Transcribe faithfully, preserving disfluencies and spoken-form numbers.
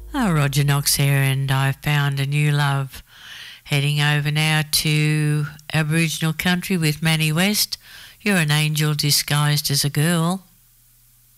Oh, Roger Knox here, and I found a new love. Heading over now to Aboriginal country with Manny West. You're an angel disguised as a girl.